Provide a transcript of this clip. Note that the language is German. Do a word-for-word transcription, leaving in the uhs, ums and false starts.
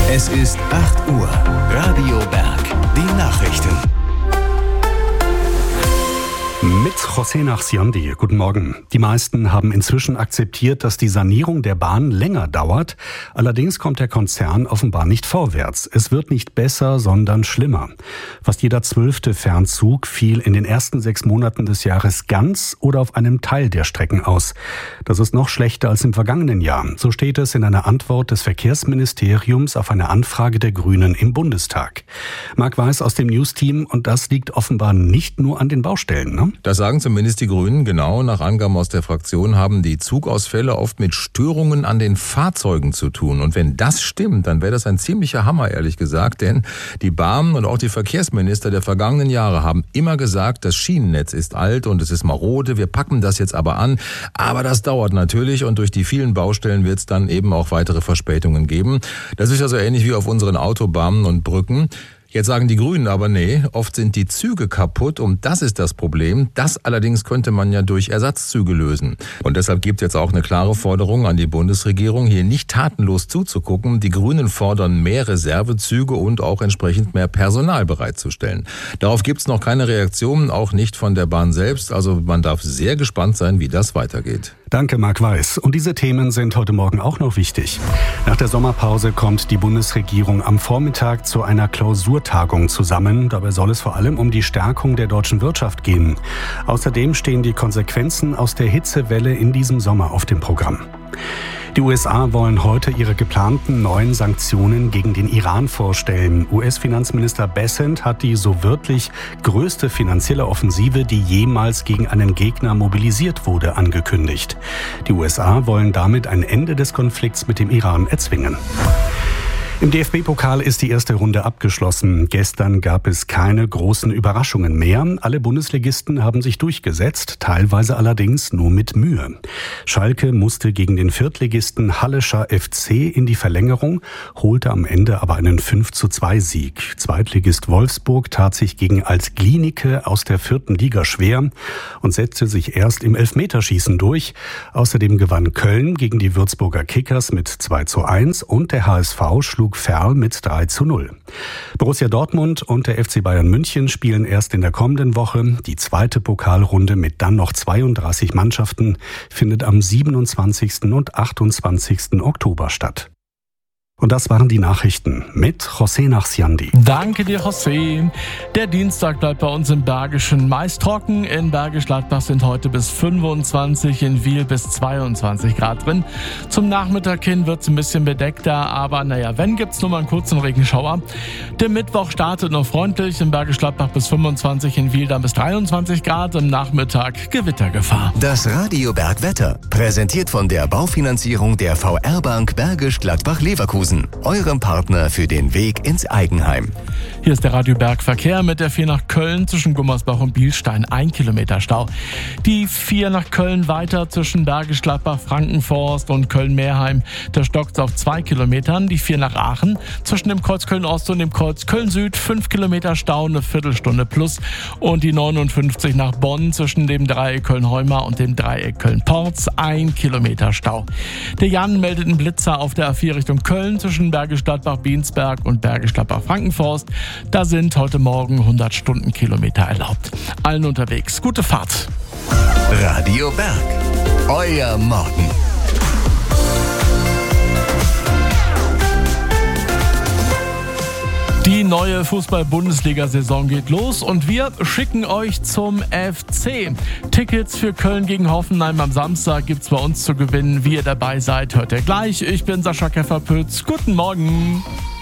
Es ist acht Uhr. Radio Berg. Die Nachrichten. Mit José Nachsiandi. Guten Morgen. Die meisten haben inzwischen akzeptiert, dass die Sanierung der Bahn länger dauert. Allerdings kommt der Konzern offenbar nicht vorwärts. Es wird nicht besser, sondern schlimmer. Fast jeder zwölfte Fernzug fiel in den ersten sechs Monaten des Jahres ganz oder auf einem Teil der Strecken aus. Das ist noch schlechter als im vergangenen Jahr. So steht es in einer Antwort des Verkehrsministeriums auf eine Anfrage der Grünen im Bundestag. Marc Weiß aus dem News-Team, und das liegt offenbar nicht nur an den Baustellen, ne? Das sagen zumindest die Grünen. Genau, nach Angaben aus der Fraktion haben die Zugausfälle oft mit Störungen an den Fahrzeugen zu tun. Und wenn das stimmt, dann wäre das ein ziemlicher Hammer, ehrlich gesagt. Denn die Bahn und auch die Verkehrsminister der vergangenen Jahre haben immer gesagt, das Schienennetz ist alt und es ist marode. Wir packen das jetzt aber an. Aber das dauert natürlich und durch die vielen Baustellen wird es dann eben auch weitere Verspätungen geben. Das ist ja so ähnlich wie auf unseren Autobahnen und Brücken. Jetzt sagen die Grünen aber, nee, oft sind die Züge kaputt und das ist das Problem. Das allerdings könnte man ja durch Ersatzzüge lösen. Und deshalb gibt es jetzt auch eine klare Forderung an die Bundesregierung, hier nicht tatenlos zuzugucken. Die Grünen fordern mehr Reservezüge und auch entsprechend mehr Personal bereitzustellen. Darauf gibt es noch keine Reaktion, auch nicht von der Bahn selbst. Also man darf sehr gespannt sein, wie das weitergeht. Danke, Marc Weiß. Und diese Themen sind heute Morgen auch noch wichtig. Nach der Sommerpause kommt die Bundesregierung am Vormittag zu einer Klausurtagung zusammen. Dabei soll es vor allem um die Stärkung der deutschen Wirtschaft gehen. Außerdem stehen die Konsequenzen aus der Hitzewelle in diesem Sommer auf dem Programm. Die U S A wollen heute ihre geplanten neuen Sanktionen gegen den Iran vorstellen. U S-Finanzminister Bessent hat die so wörtlich größte finanzielle Offensive, die jemals gegen einen Gegner mobilisiert wurde, angekündigt. Die U S A wollen damit ein Ende des Konflikts mit dem Iran erzwingen. Im D F B-Pokal ist die erste Runde abgeschlossen. Gestern gab es keine großen Überraschungen mehr. Alle Bundesligisten haben sich durchgesetzt, teilweise allerdings nur mit Mühe. Schalke musste gegen den Viertligisten Hallescher F C in die Verlängerung, holte am Ende aber einen fünf zu zwei Sieg. Zweitligist Wolfsburg tat sich gegen Altglienicke aus der vierten Liga schwer und setzte sich erst im Elfmeterschießen durch. Außerdem gewann Köln gegen die Würzburger Kickers mit zwei zu eins und der H S V schlug Ferl mit drei zu null. Borussia Dortmund und der F C Bayern München spielen erst in der kommenden Woche. Die zweite Pokalrunde mit dann noch zweiunddreißig Mannschaften findet am siebenundzwanzigsten und achtundzwanzigsten Oktober statt. Und das waren die Nachrichten mit José Nachsiandi. Danke dir, José. Der Dienstag bleibt bei uns im Bergischen meist trocken. In Bergisch Gladbach sind heute bis fünfundzwanzig, in Wiel bis zweiundzwanzig Grad drin. Zum Nachmittag hin wird es ein bisschen bedeckter, aber naja, wenn, gibt's nur mal einen kurzen Regenschauer. Der Mittwoch startet noch freundlich. In Bergisch Gladbach bis fünfundzwanzig, in Wiel dann bis dreiundzwanzig Grad. Im Nachmittag Gewittergefahr. Das Radio Berg Wetter, präsentiert von der Baufinanzierung der V R-Bank Bergisch Gladbach-Leverkusen. Eurem Partner für den Weg ins Eigenheim. Hier ist der Radio Berg Verkehr mit der vier nach Köln zwischen Gummersbach und Bielstein, ein Kilometer Stau. Die vier nach Köln weiter zwischen Bergisch Gladbach, Frankenforst und Köln-Meerheim. Da stockt es auf zwei Kilometern. Die vier nach Aachen zwischen dem Kreuz Köln-Ost und dem Kreuz Köln-Süd, fünf Kilometer Stau, eine Viertelstunde plus. Und die neunundfünfzig nach Bonn zwischen dem Dreieck Köln-Heumar und dem Dreieck Köln-Porz, ein Kilometer Stau. Der Jan meldet einen Blitzer auf der A vier Richtung Köln zwischen Bergisch Gladbach-Biensberg und Bergisch Gladbach-Frankenforst. Da sind heute Morgen hundert Stundenkilometer erlaubt. Allen unterwegs gute Fahrt. Radio Berg, euer Morgen. Die neue Fußball-Bundesliga-Saison geht los und wir schicken euch zum F C. Tickets für Köln gegen Hoffenheim am Samstag gibt's bei uns zu gewinnen. Wie ihr dabei seid, hört ihr gleich. Ich bin Sascha Kefferpütz. Guten Morgen.